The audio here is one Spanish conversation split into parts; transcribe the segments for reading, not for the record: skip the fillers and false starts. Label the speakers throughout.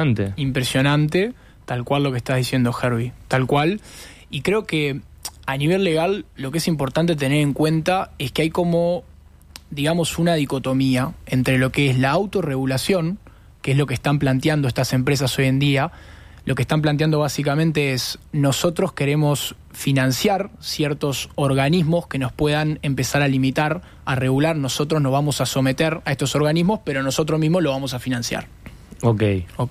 Speaker 1: impresionante.
Speaker 2: Impresionante, tal cual lo que estás diciendo, Herbie, tal cual. Y creo que a nivel legal lo que es importante tener en cuenta es que hay como, digamos, una dicotomía entre lo que es la autorregulación, que es lo que están planteando estas empresas hoy en día. Lo que están planteando básicamente es: nosotros queremos financiar ciertos organismos que nos puedan empezar a limitar, a regular. Nosotros nos vamos a someter a estos organismos, pero nosotros mismos lo vamos a financiar.
Speaker 1: Ok.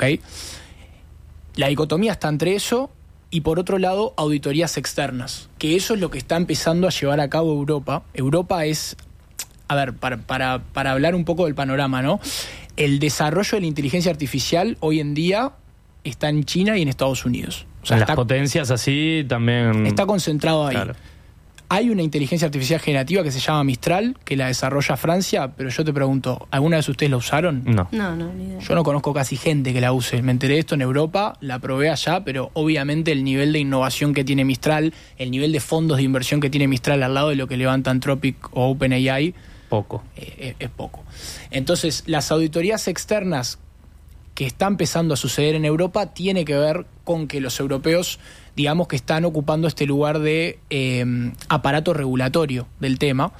Speaker 2: La dicotomía está entre eso y, por otro lado, auditorías externas, que eso es lo que está empezando a llevar a cabo Europa. Europa es, a ver, para hablar un poco del panorama, ¿no? El desarrollo de la inteligencia artificial hoy en día está en China y en Estados Unidos. O sea,
Speaker 1: las potencias así también...
Speaker 2: Está concentrado ahí.
Speaker 1: Claro.
Speaker 2: Hay una inteligencia artificial generativa que se llama Mistral, que la desarrolla Francia, pero yo te pregunto, ¿alguna vez ustedes la usaron?
Speaker 1: No,
Speaker 3: ni idea.
Speaker 2: Yo no conozco casi gente que la use. Me enteré de esto en Europa, la probé allá, pero obviamente el nivel de innovación que tiene Mistral, el nivel de fondos de inversión que tiene Mistral al lado de lo que levanta Anthropic o OpenAI,
Speaker 1: poco.
Speaker 2: Es poco. Entonces, las auditorías externas que está empezando a suceder en Europa tiene que ver con que los europeos, digamos, que están ocupando este lugar de aparato regulatorio del tema,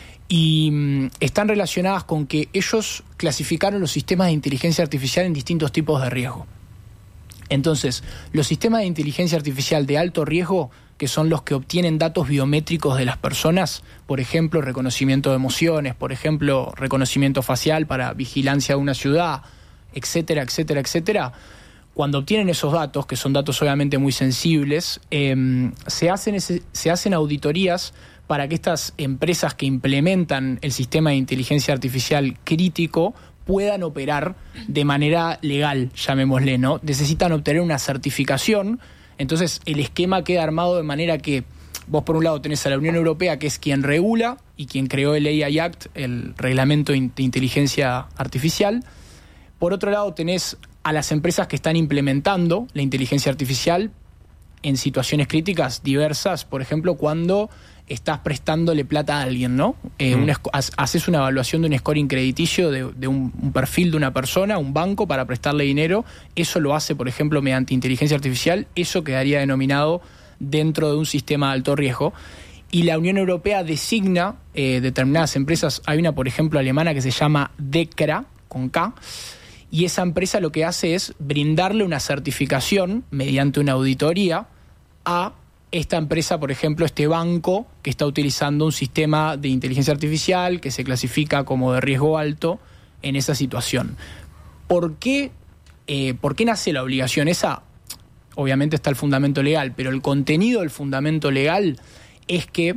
Speaker 2: y están relacionadas con que ellos clasificaron los sistemas de inteligencia artificial en distintos tipos de riesgo. Entonces, los sistemas de inteligencia artificial de alto riesgo, que son los que obtienen datos biométricos de las personas, por ejemplo, reconocimiento de emociones, por ejemplo, reconocimiento facial para vigilancia de una ciudad, etcétera, etcétera, etcétera. Cuando obtienen esos datos, que son datos obviamente muy sensibles, se hacen auditorías para que estas empresas que implementan el sistema de inteligencia artificial crítico puedan operar de manera legal, llamémosle, ¿no? Necesitan obtener una certificación. Entonces el esquema queda armado de manera que vos, por un lado, tenés a la Unión Europea, que es quien regula y quien creó el AI Act, el reglamento de inteligencia artificial. Por otro lado, tenés a las empresas que están implementando la inteligencia artificial en situaciones críticas diversas. Por ejemplo, cuando estás prestándole plata a alguien, ¿no? Haces una evaluación de un scoring crediticio de un perfil de una persona, un banco, para prestarle dinero. Eso lo hace, por ejemplo, mediante inteligencia artificial. Eso quedaría denominado dentro de un sistema de alto riesgo. Y la Unión Europea designa determinadas empresas. Hay una, por ejemplo, alemana que se llama DEKRA, con K, y esa empresa lo que hace es brindarle una certificación mediante una auditoría a esta empresa, por ejemplo, este banco que está utilizando un sistema de inteligencia artificial que se clasifica como de riesgo alto en esa situación. ¿Por qué nace la obligación? Esa, obviamente está el fundamento legal, pero el contenido del fundamento legal es que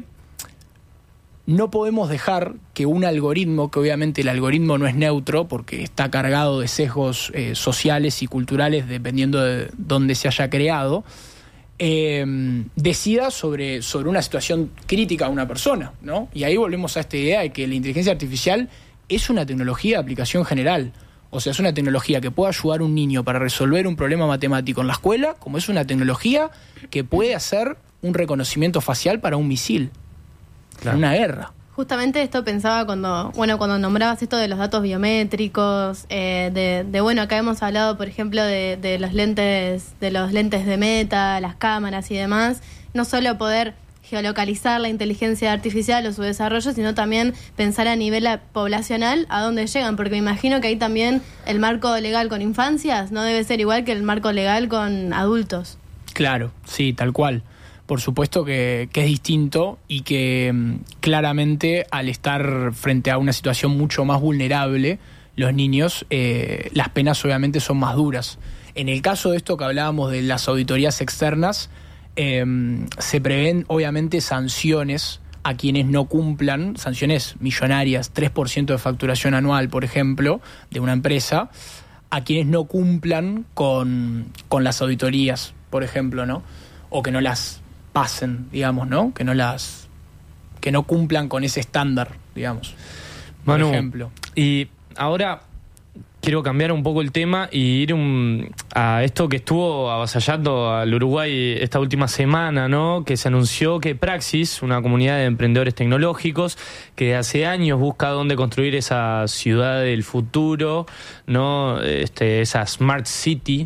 Speaker 2: no podemos dejar que un algoritmo, que obviamente el algoritmo no es neutro porque está cargado de sesgos sociales y culturales dependiendo de dónde se haya creado, decida sobre una situación crítica de una persona, ¿no? Y ahí volvemos a esta idea de que la inteligencia artificial es una tecnología de aplicación general. O sea, es una tecnología que puede ayudar a un niño para resolver un problema matemático en la escuela, como es una tecnología que puede hacer un reconocimiento facial para un misil. Claro. En una guerra.
Speaker 3: Justamente esto pensaba cuando nombrabas esto de los datos biométricos, acá hemos hablado, por ejemplo, de los lentes de Meta, las cámaras y demás, no solo poder geolocalizar la inteligencia artificial o su desarrollo, sino también pensar a nivel poblacional a dónde llegan, porque me imagino que ahí también el marco legal con infancias no debe ser igual que el marco legal con adultos.
Speaker 2: Claro, sí, tal cual. Por supuesto que es distinto y que claramente al estar frente a una situación mucho más vulnerable, los niños, las penas obviamente son más duras. En el caso de esto que hablábamos de las auditorías externas, se prevén obviamente sanciones a quienes no cumplan, sanciones millonarias, 3% de facturación anual, por ejemplo, de una empresa, a quienes no cumplan con las auditorías, por ejemplo, ¿no? O que no las pasen, digamos, ¿no? Que no cumplan con ese estándar, digamos. Por ejemplo.
Speaker 1: Y ahora quiero cambiar un poco el tema y ir a esto que estuvo avasallando al Uruguay esta última semana, ¿no? Que se anunció que Praxis, una comunidad de emprendedores tecnológicos que hace años busca dónde construir esa ciudad del futuro, ¿no? Esa Smart City,